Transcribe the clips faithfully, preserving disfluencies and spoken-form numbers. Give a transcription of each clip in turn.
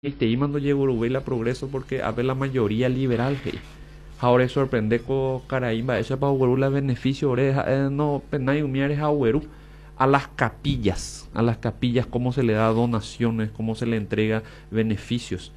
este y mando llevo la progreso porque a ver la mayoría liberal hey. Ahora sorprende con Caraíba esa pa hueru la beneficio oreja eh, no penay umiares a hueru a las capillas, a las capillas cómo se le da donaciones, cómo se le entrega beneficios.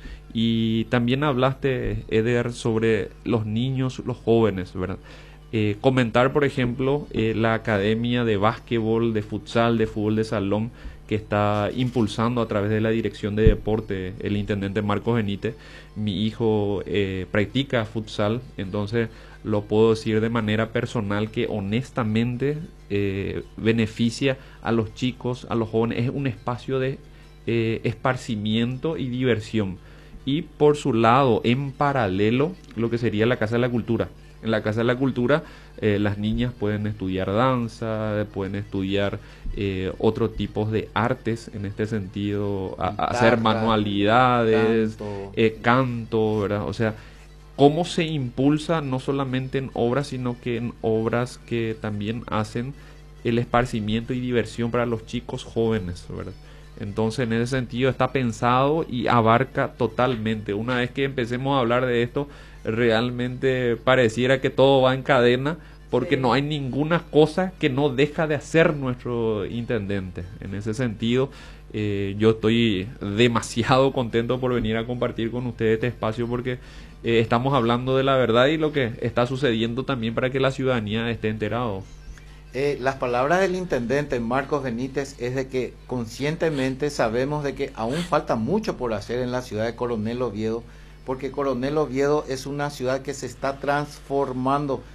Y también hablaste, Eder, sobre los niños, los jóvenes, ¿verdad? Eh, comentar, por ejemplo, eh, la academia de básquetbol, de futsal, de fútbol de salón que está impulsando a través de la dirección de deporte el intendente Marcos Benítez. Mi hijo eh, practica futsal, entonces lo puedo decir de manera personal que honestamente eh, beneficia a los chicos, a los jóvenes. Es un espacio de eh, esparcimiento y diversión. Y por su lado, en paralelo, lo que sería la Casa de la Cultura. En la Casa de la Cultura eh, las niñas pueden estudiar danza, pueden estudiar eh, otro tipos de artes, en este sentido, a, a hacer manualidades, canto. Eh, canto, ¿verdad? O sea, cómo se impulsa no solamente en obras, sino que en obras que también hacen el esparcimiento y diversión para los chicos jóvenes, ¿verdad? Entonces, en ese sentido está pensado y abarca totalmente. Una vez que empecemos a hablar de esto, realmente pareciera que todo va en cadena, porque sí, no hay ninguna cosa que no deja de hacer nuestro intendente. En ese sentido, eh, yo estoy demasiado contento por venir a compartir con ustedes este espacio, porque eh, estamos hablando de la verdad y lo que está sucediendo también para que la ciudadanía esté enterado. Eh, las palabras del intendente Marcos Benítez es de que conscientemente sabemos de que aún falta mucho por hacer en la ciudad de Coronel Oviedo, porque Coronel Oviedo es una ciudad que se está transformando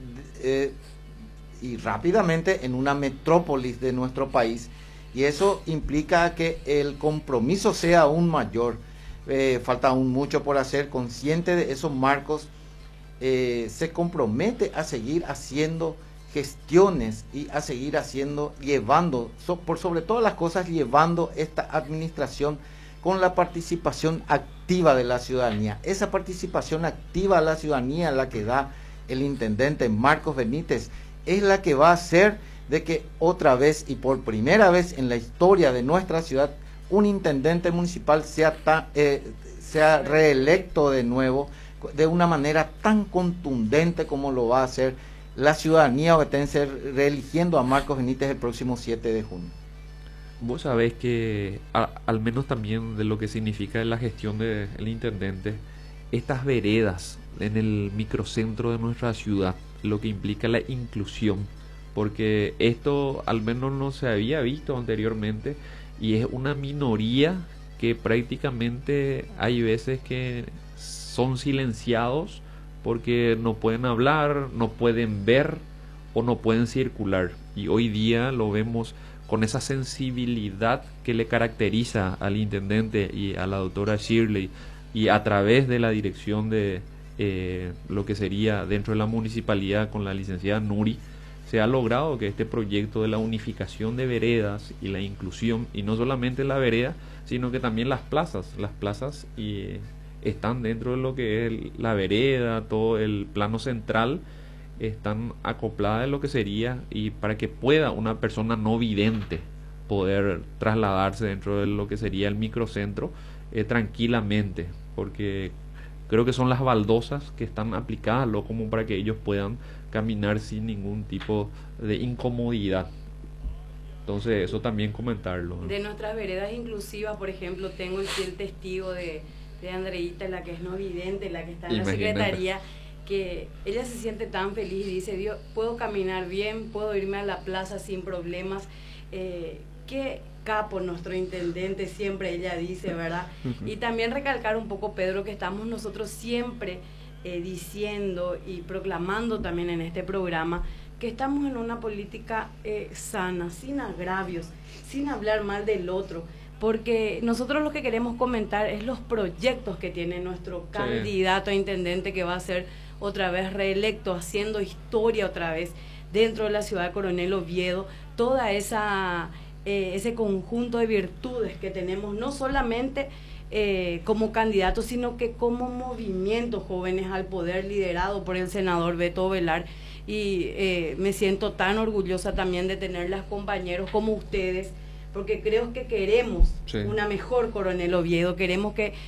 eh, y rápidamente en una metrópolis de nuestro país, y eso implica que el compromiso sea aún mayor. Eh, falta aún mucho por hacer. Consciente de eso, Marcos eh, se compromete a seguir haciendo gestiones y a seguir haciendo, llevando, so, por sobre todas las cosas, llevando esta administración con la participación activa de la ciudadanía. Esa participación activa de la ciudadanía, la que da el intendente Marcos Benítez, es la que va a hacer de que otra vez y por primera vez en la historia de nuestra ciudad, un intendente municipal sea, ta, eh, sea reelecto de nuevo de una manera tan contundente como lo va a hacer la ciudadanía ovetense, reeligiendo a Marcos Benítez el próximo siete de junio. Vos sabés que, a, al menos también de lo que significa la gestión del intendente, estas veredas en el microcentro de nuestra ciudad, lo que implica la inclusión, porque esto al menos no se había visto anteriormente, y es una minoría que prácticamente hay veces que son silenciados porque no pueden hablar, no pueden ver o no pueden circular. Y hoy día lo vemos con esa sensibilidad que le caracteriza al intendente y a la doctora Shirley, y a través de la dirección de eh, lo que sería dentro de la municipalidad con la licenciada Nuri, se ha logrado que este proyecto de la unificación de veredas y la inclusión, y no solamente la vereda, sino que también las plazas, las plazas y están dentro de lo que es la vereda, todo el plano central, están acopladas en lo que sería, y para que pueda una persona no vidente poder trasladarse dentro de lo que sería el microcentro eh, tranquilamente, porque creo que son las baldosas que están aplicadas lo como para que ellos puedan caminar sin ningún tipo de incomodidad. Entonces eso también comentarlo, ¿no? De nuestras veredas inclusivas, por ejemplo, tengo aquí el testigo de de Andreita, la que es no vidente, la que está en Imagínate. La secretaría, que ella se siente tan feliz y dice, Dios, puedo caminar bien, puedo irme a la plaza sin problemas. Eh, qué capo nuestro intendente, siempre ella dice, ¿verdad? Y también recalcar un poco, Pedro, que estamos nosotros siempre eh, diciendo y proclamando también en este programa que estamos en una política eh, sana, sin agravios, sin hablar mal del otro, porque nosotros lo que queremos comentar es los proyectos que tiene nuestro sí. candidato a intendente, que va a ser otra vez reelecto, haciendo historia otra vez dentro de la ciudad de Coronel Oviedo, toda esa eh, ese conjunto de virtudes que tenemos, no solamente eh, como candidato, sino que como movimiento Jóvenes al Poder, liderado por el senador Beto Velar, y eh, me siento tan orgullosa también de tenerlas compañeros como ustedes, porque creo que queremos Sí. una mejor Coronel Oviedo, queremos que